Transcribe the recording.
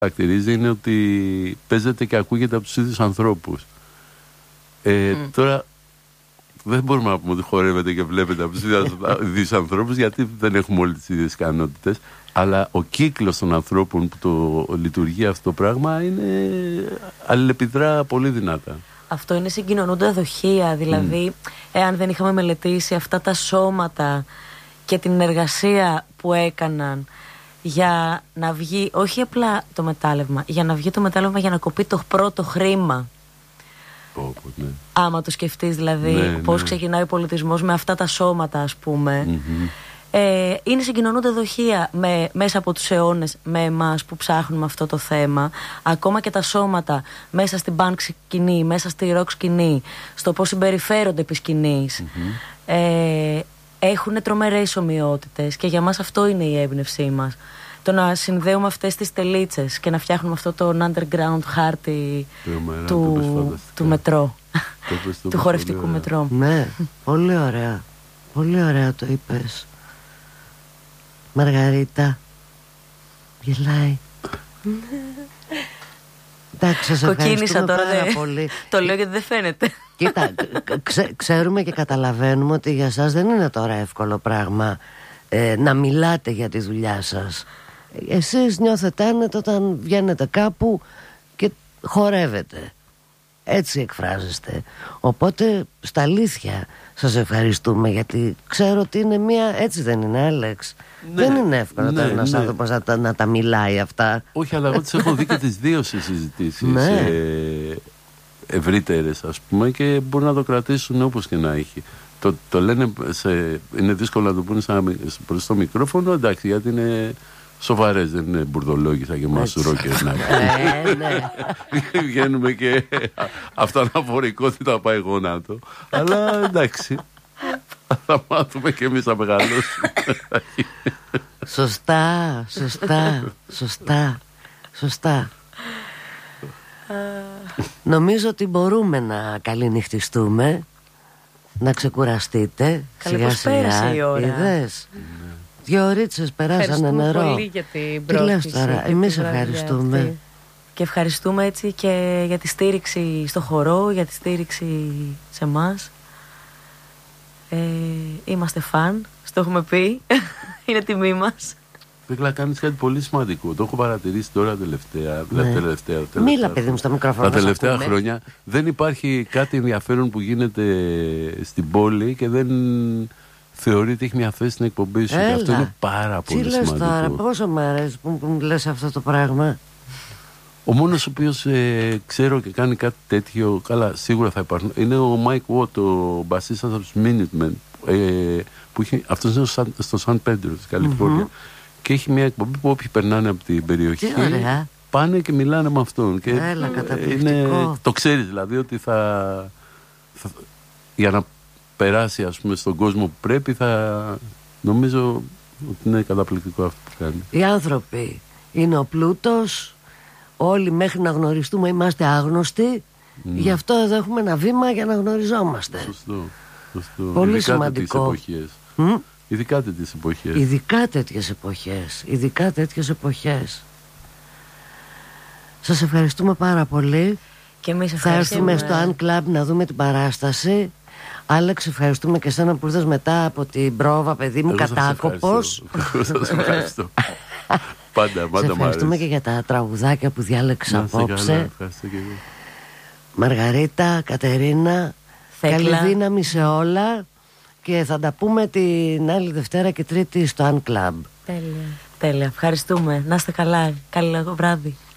χαρακτηρίζει είναι ότι παίζεται και ακούγεται από τους ίδιους ανθρώπους. Τώρα δεν μπορούμε να πούμε ότι χορεύετε και βλέπετε από τους ίδιους ανθρώπους, γιατί δεν έχουμε όλες τις ίδιες ικανότητες, αλλά ο κύκλος των ανθρώπων που το λειτουργεί αυτό το πράγμα αλληλεπιδρά πολύ δυνατά. Αυτό είναι συγκοινωνούντα δοχεία, δηλαδή εάν δεν είχαμε μελετήσει αυτά τα σώματα και την εργασία που έκαναν για να βγει, όχι απλά το μετάλλευμα, για να βγει το μετάλλευμα για να κοπεί το πρώτο χρήμα. Ναι. Άμα το σκεφτείς δηλαδή, πώς ξεκινάει ο πολιτισμός με αυτά τα σώματα, ας πούμε. Είναι συγκοινωνούντα δοχεία μέσα από τους αιώνες με εμάς που ψάχνουμε αυτό το θέμα. Ακόμα και τα σώματα μέσα στην punk σκηνή, μέσα στη rock σκηνή, στο πώς συμπεριφέρονται επί σκηνής, έχουν τρομερές ομοιότητες, και για μας αυτό είναι η έμπνευσή μας. Το να συνδέουμε αυτές τις τελίτσες και να φτιάχνουμε αυτό το underground χάρτη του μετρό, του χορευτικού μετρό. Ναι, πολύ ωραία. Πολύ ωραία το είπες. Μαργαρίτα γελάει. Εντάξει, σας ευχαριστούμε πάρα πολύ. Το λέω γιατί δεν φαίνεται. Κοίτα, ξέρουμε και καταλαβαίνουμε ότι για σας δεν είναι τώρα εύκολο πράγμα να μιλάτε για τη δουλειά σας. Εσείς νιώθετε άνετα όταν βγαίνετε κάπου και χορεύετε. Έτσι εκφράζεστε. Οπότε στα αλήθεια σας ευχαριστούμε, γιατί ξέρω ότι είναι μια... Έτσι δεν είναι, Άλεξ? Δεν είναι εύκολο ένας άνθρωπος να τα μιλάει αυτά. Όχι, αλλά εγώ τις έχω δει και τις δύο σε συζητήσεις ευρύτερες, ας πούμε, και μπορούν να το κρατήσουν όπως και να έχει. Το λένε είναι δύσκολο να το πούνε προς το μικρόφωνο, εντάξει, γιατί είναι σοβαρές, δεν είναι μπουρδολόγοι σαν και εμάς ρόκερ. Βγαίνουμε και αυτό αναφορικότητα πάει γόνατο. Αλλά εντάξει, θα μάθουμε και εμείς να μεγαλώσουμε. Σωστά. Νομίζω ότι μπορούμε να καληνυχτιστούμε, να ξεκουραστείτε. Καλή πέρασε η ώρα. Είδες? 2 ωρίτσες περάσανε νερό. Ευχαριστούμε πολύ για την πρόκληση. Τι λες τώρα? Εμείς ευχαριστούμε. Και ευχαριστούμε έτσι και για τη στήριξη στο χορό, για τη στήριξη σε εμάς. Είμαστε φαν, στο έχουμε πει. Είναι τιμή μας. Φίλα, κάνεις κάτι πολύ σημαντικό. Το έχω παρατηρήσει τώρα τελευταία. Μίλα, παιδί μου, στο μικρόφωνο. Τα τελευταία χρόνια δεν υπάρχει κάτι ενδιαφέρον που γίνεται στην πόλη και δεν θεωρεί ότι έχει μια θέση στην εκπομπή σου. Και αυτό είναι πάρα πολύ σημαντικό. Τι λες τώρα, πόσο μου αρέσει που μου λες αυτό το πράγμα. Ο μόνος ο οποίος ξέρω και κάνει κάτι τέτοιο, καλά, σίγουρα θα υπάρχουν, είναι ο Mike Watt, ο μπασίστας από τους Minutemen, που αυτός είναι στο Σαν Πέντρο της Καλιφόρνια. Και έχει μια εκπομπή που όποιοι περνάνε από την περιοχή πάνε και μιλάνε με αυτόν. Και το ξέρεις δηλαδή ότι για να περάσει, ας πούμε, στον κόσμο που πρέπει, νομίζω ότι είναι καταπληκτικό αυτό που κάνει. Οι άνθρωποι είναι ο πλούτος. Όλοι μέχρι να γνωριστούμε είμαστε άγνωστοι. Γι' αυτό εδώ έχουμε ένα βήμα για να γνωριζόμαστε. Σωστό. Πολύ ειδικά σημαντικό. Ειδικά τέτοιες εποχές. Ειδικά τέτοιες εποχές. Σας ευχαριστούμε πάρα πολύ. Και εμείς θα έρθουμε στο Unclub να δούμε την παράσταση. Άλεξ, ευχαριστούμε και εσένα που ήρθες μετά από την πρόβα, παιδί μου, κατάκοπος. Εγώ σας ευχαριστώ. Πάντα σε ευχαριστούμε και για τα τραγουδάκια που διάλεξα απόψε. Μαργαρίτα, Κατερίνα, καλή δύναμη σε όλα. Και θα τα πούμε την άλλη Δευτέρα και Τρίτη στο Unclub. Τέλεια. Ευχαριστούμε. Να είστε καλά. Καλό βράδυ.